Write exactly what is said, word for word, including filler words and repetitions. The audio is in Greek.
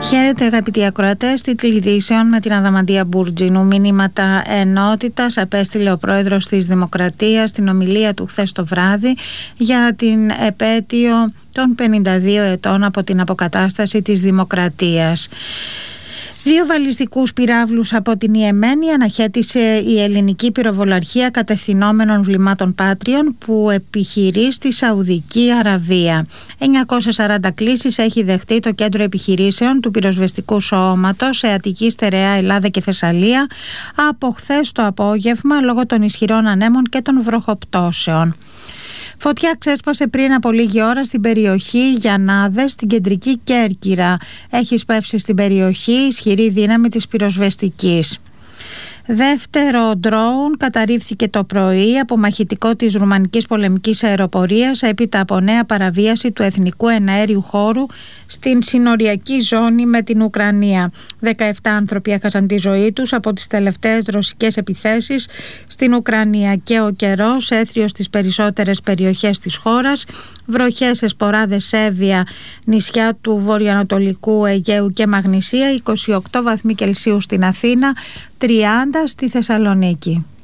Χαίρετε αγαπητοί ακροατές, τίτλοι ειδήσεων με την Αδαμαντία Μπουρτζίνου. Μηνύματα ενότητας απέστειλε ο πρόεδρος της Δημοκρατίας στην ομιλία του χθες το βράδυ για την επέτειο των πενήντα δύο ετών από την αποκατάσταση της Δημοκρατίας. Δύο βαλιστικούς πυράβλους από την Ιεμένη αναχέτησε η ελληνική πυροβολαρχία κατευθυνόμενων βλημάτων Πάτριων που επιχειρεί στη Σαουδική Αραβία. εννιακόσιες σαράντα κλήσεις έχει δεχτεί το κέντρο επιχειρήσεων του πυροσβεστικού σώματος σε Αττική, Στερεά, Ελλάδα και Θεσσαλία από χθες το απόγευμα λόγω των ισχυρών ανέμων και των βροχοπτώσεων. Φωτιά ξέσπασε πριν από λίγη ώρα στην περιοχή Γιαννάδες, στην κεντρική Κέρκυρα. Έχει σπεύσει στην περιοχή ισχυρή δύναμη της πυροσβεστικής. Δεύτερο ντρόουν καταρρίφθηκε το πρωί από μαχητικό της Ρουμανικής πολεμικής αεροπορίας έπειτα από νέα παραβίαση του εθνικού εναέριου χώρου στην συνοριακή ζώνη με την Ουκρανία. δεκαεπτά άνθρωποι έχασαν τη ζωή τους από τις τελευταίες ρωσικές επιθέσεις στην Ουκρανία και ο καιρός έθριος στις περισσότερες περιοχές της χώρας. Βροχές σε σποράδες Σέβια, νησιά του βορειοανατολικού Αιγαίου και Μαγνησία, είκοσι οκτώ βαθμοί Κελσίου στην Αθήνα, τριάντα στη Θεσσαλονίκη.